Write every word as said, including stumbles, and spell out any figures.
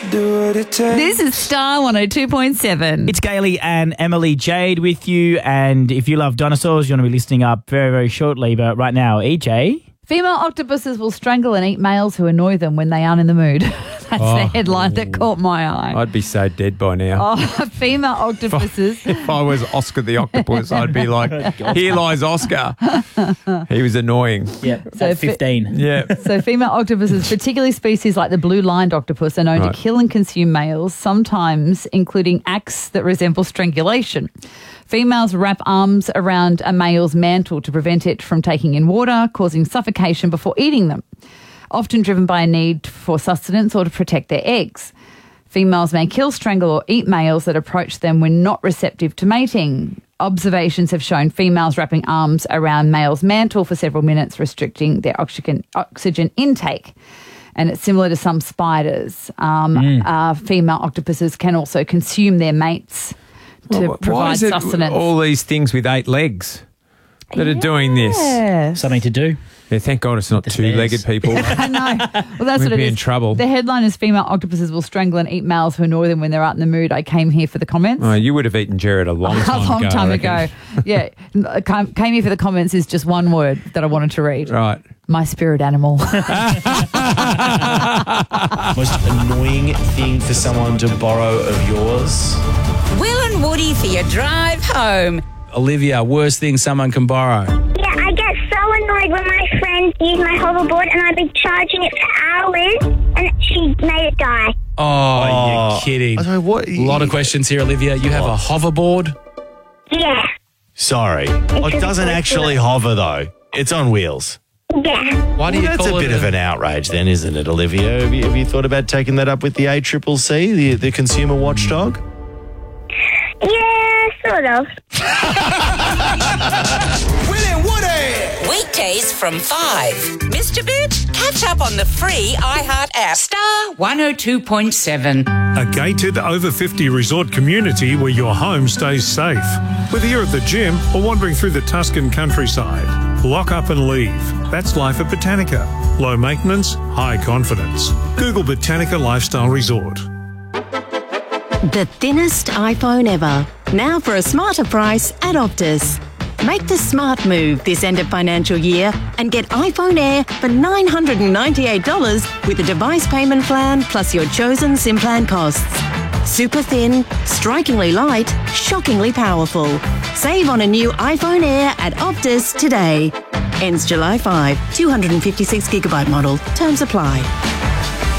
do what it takes. This is Star one oh two point seven. It's Gailey and Emily Jade with you, and if you love dinosaurs, you're going to be listening up very, very shortly. But right now, E J. Female octopuses will strangle and eat males who annoy them when they aren't in the mood. That's Oh. the headline that caught my eye. I'd be so dead by now. Oh, female octopuses. If I was Oscar the octopus, I'd be like, here lies Oscar. He was annoying. Yeah, So at fi- fifteen. Yeah. So female octopuses, particularly species like the blue-lined octopus, are known Right. to kill and consume males, sometimes including acts that resemble strangulation. Females wrap arms around a male's mantle to prevent it from taking in water, causing suffocation before eating them, often driven by a need for sustenance or to protect their eggs. Females may kill, strangle or eat males that approach them when not receptive to mating. Observations have shown females wrapping arms around males' mantle for several minutes, restricting their oxygen, oxygen intake. And it's similar to some spiders. Um, Mm. uh, female octopuses can also consume their mates to Well, why provide is it sustenance. all these things with eight legs that are doing this? Yeah. Something to do. Yeah, thank God it's not The two-legged stairs. people. I know. Well, that's We'd what it be is. in trouble. The headline is female octopuses will strangle and eat males who annoy them when they're out in the mood. I came here for the comments. Oh, you would have eaten Jared a long a time long ago. I time reckon. ago. Yeah. Came came here for the comments is just one word that I wanted to read. Right. My spirit animal. Most annoying thing for someone to borrow of yours? Will and Woody for your drive home. Olivia, worst thing someone can borrow. Yeah, I get so annoyed when my friends use my hoverboard and I've been charging it for hours and she made it die. Oh, you're kidding. I was like, what? A lot of questions here, Olivia. You have a hoverboard? Yeah, Sorry. It doesn't actually hover, though. It's on wheels. yeah. Why do you That's a call it bit of an outrage then, isn't it, Olivia? Have you, have you thought about taking that up with the A C C C, the, the consumer watchdog? Yeah, sort of. Weekdays from five. Mister Bitch, catch up on the free iHeart app. Star one oh two point seven. A gated over fifty resort community where your home stays safe. Whether you're at the gym or wandering through the Tuscan countryside, lock up and leave. That's life at Botanica. Low maintenance, high confidence. Google Botanica Lifestyle Resort. The thinnest iPhone ever. Now for a smarter price at Optus. Make the smart move this end of financial year and get iPhone Air for nine hundred ninety-eight dollars with a device payment plan plus your chosen SIM plan costs. Super thin, strikingly light, shockingly powerful. Save on a new iPhone Air at Optus today. Ends July fifth. two hundred fifty-six gigabyte model. Terms apply.